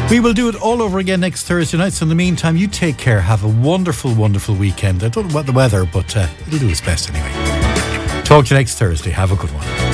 We will do it all over again next Thursday night. So in the meantime, you take care. Have a wonderful, wonderful weekend. I don't know about the weather, but it'll do its best anyway. Talk to you next Thursday. Have a good one.